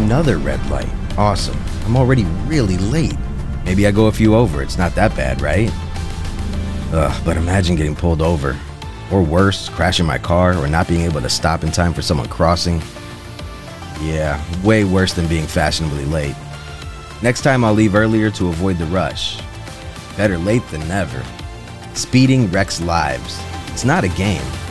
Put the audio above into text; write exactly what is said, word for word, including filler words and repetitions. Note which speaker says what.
Speaker 1: another red light. Awesome. I'm already really late. Maybe I go a few over. It's not that bad, right? Ugh, but imagine getting pulled over. Or worse, crashing my car or not being able to stop in time for someone crossing. Yeah, way worse than being fashionably late. Next time I'll leave earlier to avoid the rush. Better late than never. Speeding wrecks lives. It's not a game.